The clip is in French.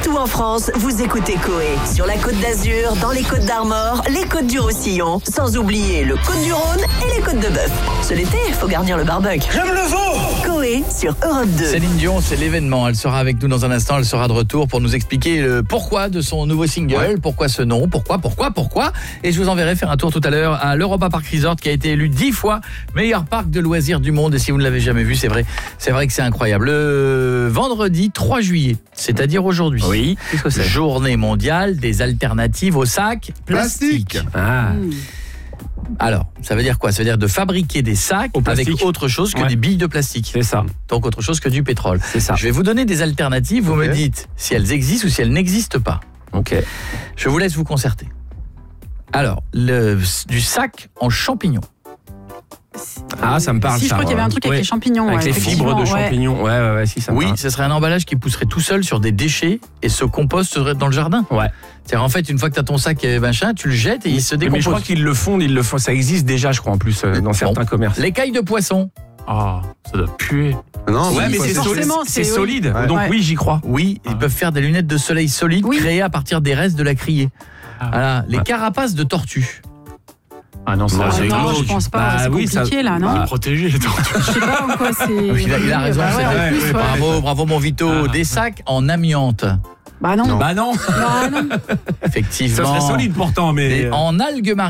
Partout en France, vous écoutez Coé. Sur la Côte d'Azur, dans les Côtes d'Armor, les Côtes du Roussillon, sans oublier le Côte du Rhône et les Côtes de Bœuf. Ce l'été, faut garnir le barbecue. J'aime le veau. Coé sur Europe 2. Céline Dion, c'est l'événement. Elle sera avec nous dans un instant. Elle sera de retour pour nous expliquer le pourquoi de son nouveau single. Pourquoi ce nom, pourquoi. Et je vous enverrai faire un tour tout à l'heure à l'Europa Park Resort qui a été élu 10 fois meilleur parc de loisirs du monde. Et si vous ne l'avez jamais vu, c'est vrai que c'est incroyable. Le vendredi 3 juillet, c'est-à-dire aujourd'hui. Oui, qu'est-ce que c'est ? Journée mondiale des alternatives au sac plastique. Ah. Alors, ça veut dire quoi ? Ça veut dire de fabriquer des sacs avec autre chose que des billes de plastique. C'est ça. Donc autre chose que du pétrole. C'est ça. Je vais vous donner des alternatives, vous me dites si elles existent ou si elles n'existent pas. Ok. Je vous laisse vous concerter. Alors, du sac en champignons. Ah, ça me parle, si, ça. Je crois qu'il y avait un truc avec les champignons. Avec les fibres de champignons. Ouais, si, ça me parle. Oui, ce serait un emballage qui pousserait tout seul sur des déchets et se composterait dans le jardin. Ouais. C'est-à-dire, en fait, une fois que tu as ton sac machin, tu le jettes et il se décompose. Mais je crois qu'ils le font, ça existe déjà, je crois, en plus, dans certains commerces. L'écaille de poisson. Ah, ça doit puer. Non, ouais, mais c'est solide. Ouais. Donc oui, j'y crois. Oui, ils peuvent faire des lunettes de soleil solides créées à partir des restes de la criée. Voilà, les carapaces de tortues. Ah non, ça c'est non, je pense pas, c'est compliqué là, non ? Protéger les tortues. Je sais pas en quoi c'est... Il a raison, c'est vrai. Bravo mon Vito. Des sacs en amiante. Bah non. Bah non. Effectivement. Ça serait solide pourtant, mais... En algues marines.